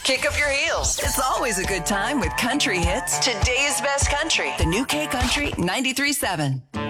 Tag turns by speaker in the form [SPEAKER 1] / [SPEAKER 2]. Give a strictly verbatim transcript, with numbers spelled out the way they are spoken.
[SPEAKER 1] Kick up your heels. It's always a good time with Country Hits. Today's best country. The new K Country ninety-three point seven.